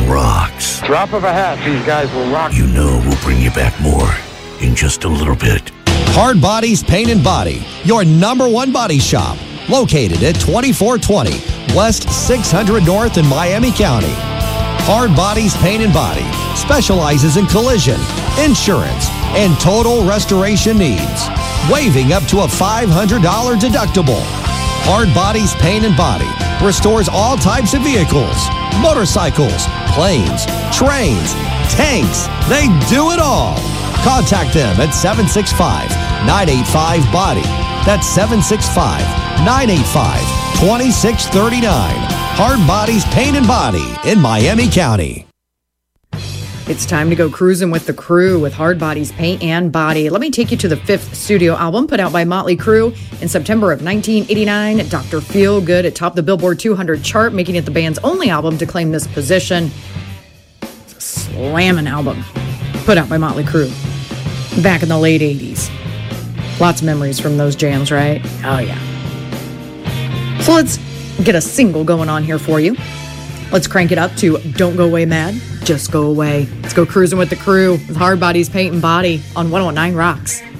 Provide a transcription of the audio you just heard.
rocks. Drop of a hat, these guys will rock. You know we'll bring you back more in just a little bit. Hard Bodies Paint and Body, your number one body shop, located at 2420 West 600 North in Miami County. Hard Bodies Paint and Body specializes in collision, insurance, and total restoration needs, waiving up to a $500 deductible. Hard Bodies Paint and Body restores all types of vehicles, motorcycles, planes, trains, tanks. They do it all. Contact them at 765-985-BODY. That's 765-985-2639. Hard Bodies Paint and Body in Miami County. It's time to go cruising with the crew with Hard Bodies Paint and Body. Let me take you to the 5th studio album put out by Motley Crue in September of 1989. Dr. Feelgood. It topped the Billboard 200 chart, making it the band's only album to claim this position. It's a slamming album put out by Motley Crue back in the late 80s. Lots of memories from those jams, right? Oh, yeah. So let's get a single going on here for you. Let's crank it up to Don't Go Away Mad, Just Go Away. Let's go cruising with the crew with Hard Bodies Paint and Body on 101.9 Rocks.